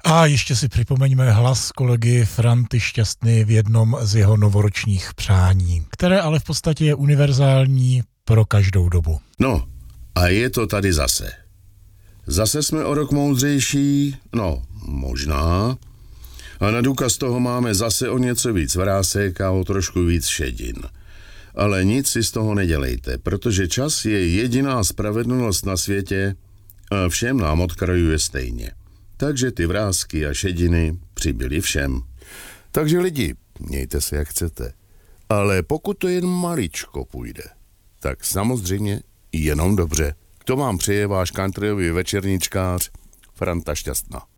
A ještě si připomeňme hlas kolegy Franty Šťastny v jednom z jeho novoročních přání, které ale v podstatě je univerzální pro každou dobu. No, a je to tady zase. Zase jsme o rok moudřejší, no, možná. A na důkaz toho máme zase o něco víc vrásek a o trošku víc šedin. Ale nic si z toho nedělejte, protože čas je jediná spravedlnost na světě a všem nám odkrajuje stejně. Takže ty vrásky a šediny přibyly všem. Takže lidi, mějte se jak chcete. Ale pokud to jen maličko půjde, tak samozřejmě jenom dobře. To vám přeje váš countryový večerníčkář Franta Šťastna.